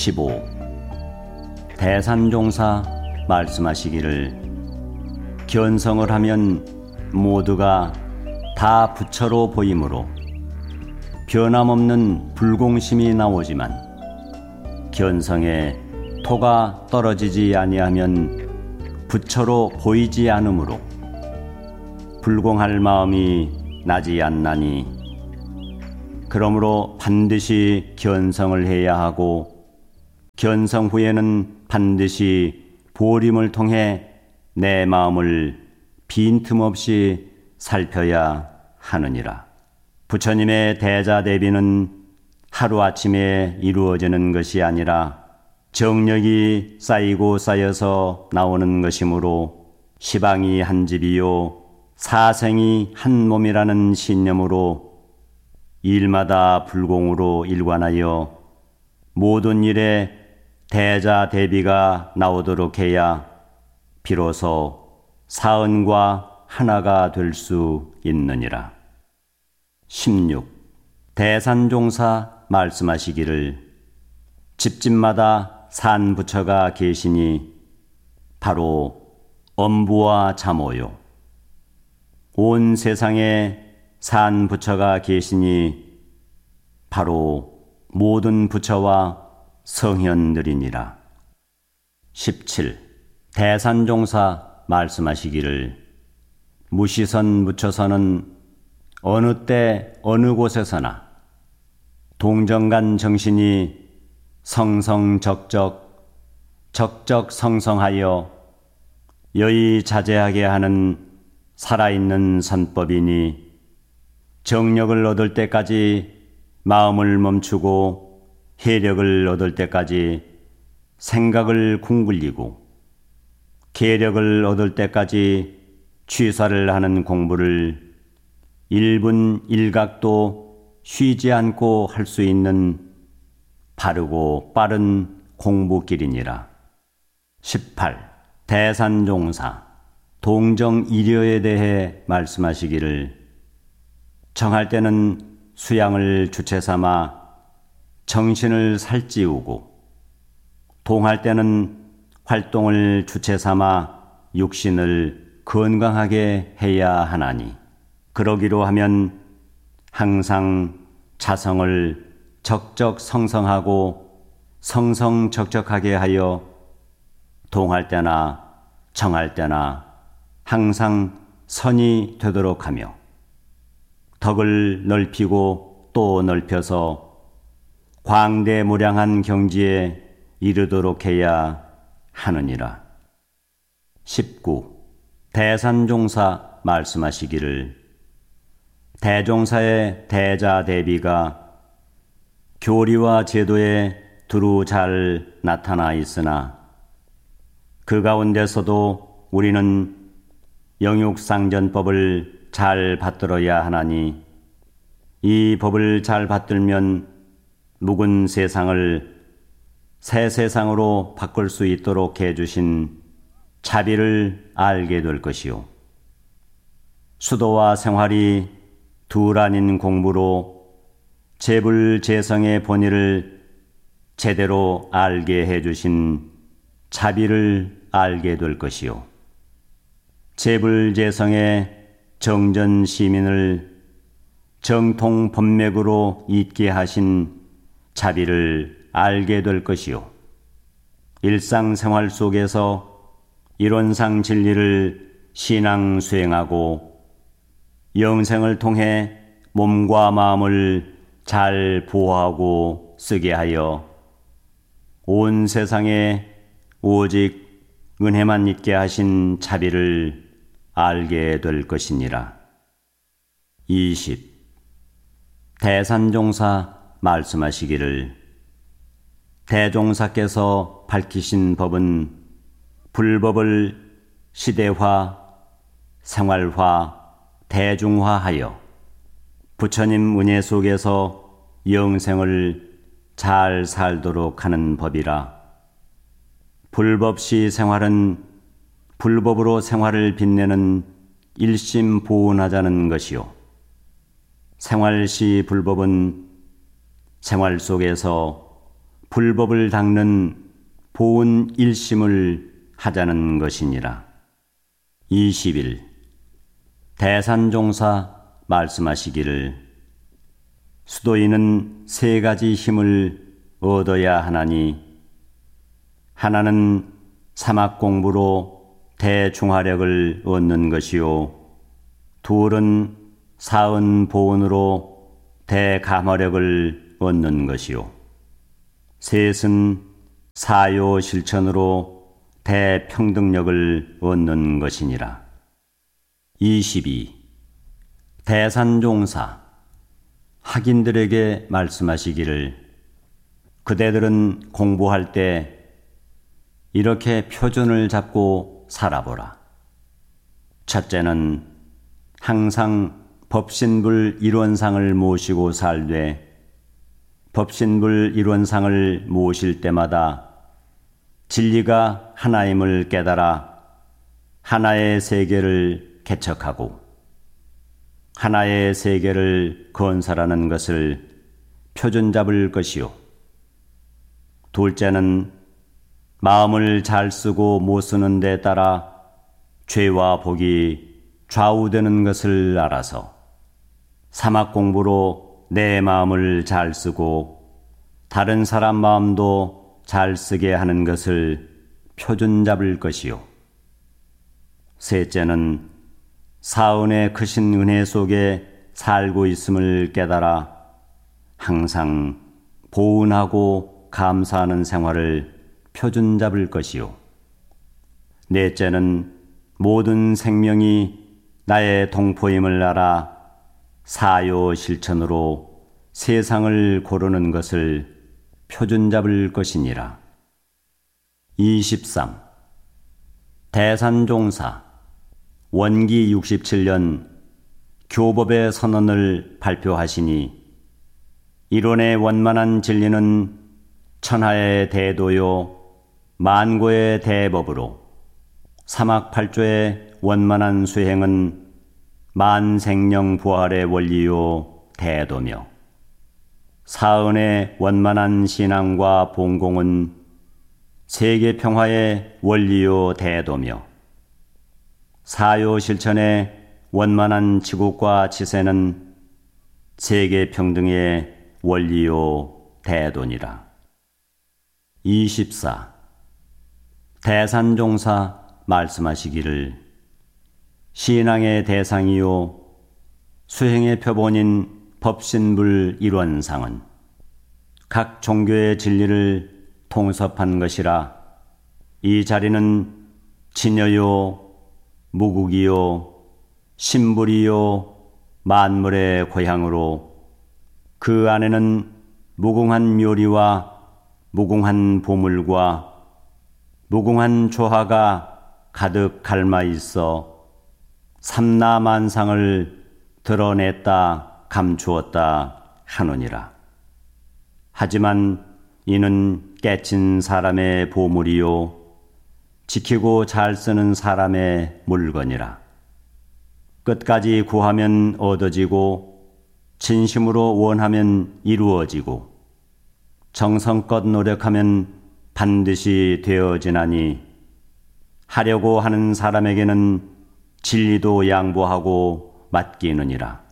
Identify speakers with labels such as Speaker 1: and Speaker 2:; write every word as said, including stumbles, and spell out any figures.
Speaker 1: 십오. 대산종사 말씀하시기를 견성을 하면 모두가 다 부처로 보이므로 변함없는 불공심이 나오지만 견성에 토가 떨어지지 아니하면 부처로 보이지 않으므로 불공할 마음이 나지 않나니 그러므로 반드시 견성을 해야 하고 견성 후에는 반드시 보림을 통해 내 마음을 빈틈없이 살펴야 하느니라. 부처님의 대자대비는 하루아침에 이루어지는 것이 아니라 정력이 쌓이고 쌓여서 나오는 것이므로 시방이 한 집이요 사생이 한 몸이라는 신념으로 일마다 불공으로 일관하여 모든 일에 대자대비가 나오도록 해야 비로소 사은과 하나가 될 수 있느니라. 십육. 대산종사 말씀하시기를 집집마다 산부처가 계시니 바로 엄부와 자모요. 온 세상에 산부처가 계시니 바로 모든 부처와 성현들이니라. 십칠. 대산종사 말씀하시기를 무시선 무처선은 어느 때 어느 곳에서나 동정간 정신이 성성적적 적적성성하여 여의자재하게 하는 살아있는 선법이니 정력을 얻을 때까지 마음을 멈추고 해력을 얻을 때까지 생각을 궁굴리고 계력을 얻을 때까지 취사를 하는 공부를 일분 일각도 쉬지 않고 할 수 있는 바르고 빠른 공부길이니라. 십팔. 대산종사 동정이려에 대해 말씀하시기를 정할 때는 수양을 주체 삼아 정신을 살찌우고 동할 때는 활동을 주체 삼아 육신을 건강하게 해야 하나니 그러기로 하면 항상 자성을 적적성성하고 성성적적하게 하여 동할 때나 정할 때나 항상 선이 되도록 하며 덕을 넓히고 또 넓혀서 광대무량한 경지에 이르도록 해야 하느니라. 십구. 대산종사 말씀하시기를 대종사의 대자대비가 교리와 제도에 두루 잘 나타나 있으나 그 가운데서도 우리는 영육상전법을 잘 받들어야 하나니 이 법을 잘 받들면 묵은 세상을 새 세상으로 바꿀 수 있도록 해주신 자비를 알게 될 것이요. 수도와 생활이 둘 아닌 공부로 재불재성의 본의를 제대로 알게 해주신 자비를 알게 될 것이요. 재불재성의 정전 시민을 정통 법맥으로 잊게 하신 자비를 알게 될 것이요. 일상생활 속에서 이론상 진리를 신앙 수행하고 영생을 통해 몸과 마음을 잘 보호하고 쓰게 하여 온 세상에 오직 은혜만 있게 하신 자비를 알게 될 것이니라. 이십. 대산종사 말씀하시기를 대종사께서 밝히신 법은 불법을 시대화, 생활화, 대중화하여 부처님 은혜 속에서 영생을 잘 살도록 하는 법이라. 불법시 생활은 불법으로 생활을 빛내는 일심보온하자는 것이요. 생활시 불법은 생활 속에서 불법을 닦는 보은 일심을 하자는 것이니라. 이십 일 대산종사 말씀하시기를 수도인은 세 가지 힘을 얻어야 하나니 하나는 사막 공부로 대중화력을 얻는 것이요 둘은 사은 보은으로 대감화력을 얻는 것이요 셋은 사요 실천으로 대평등력을 얻는 것이니라. 이십이 대산종사 학인들에게 말씀하시기를 그대들은 공부할 때 이렇게 표준을 잡고 살아보라. 첫째는 항상 법신불 일원상을 모시고 살되 법신불 일원상을 모실 때마다 진리가 하나임을 깨달아 하나의 세계를 개척하고 하나의 세계를 건설하는 것을 표준 잡을 것이요. 둘째는 마음을 잘 쓰고 못 쓰는 데 따라 죄와 복이 좌우되는 것을 알아서 사막 공부로 내 마음을 잘 쓰고 다른 사람 마음도 잘 쓰게 하는 것을 표준 잡을 것이요. 셋째는 사은의 크신 은혜 속에 살고 있음을 깨달아 항상 보은하고 감사하는 생활을 표준 잡을 것이요. 넷째는 모든 생명이 나의 동포임을 알아 사요 실천으로 세상을 고르는 것을 표준 잡을 것이니라. 이십삼 대산종사 원기 육십칠 년 교법의 선언을 발표하시니 이론의 원만한 진리는 천하의 대도요 만고의 대법으로 사막팔조의 원만한 수행은 만생령 부활의 원리요 대도며 사은의 원만한 신앙과 봉공은 세계평화의 원리요 대도며 사요 실천의 원만한 지국과 지세는 세계평등의 원리요 대도니라. 이십사 대산종사 말씀하시기를 신앙의 대상이요 수행의 표본인 법신불 일원상은 각 종교의 진리를 통섭한 것이라 이 자리는 진여요 무국이요 신불이요 만물의 고향으로 그 안에는 무궁한 묘리와 무궁한 보물과 무궁한 조화가 가득 갈마 있어 삼라만상을 드러냈다 감추었다 하느니라. 하지만 이는 깨친 사람의 보물이요 지키고 잘 쓰는 사람의 물건이라. 끝까지 구하면 얻어지고 진심으로 원하면 이루어지고 정성껏 노력하면 반드시 되어지나니 하려고 하는 사람에게는 진리도 양보하고 맡기느니라.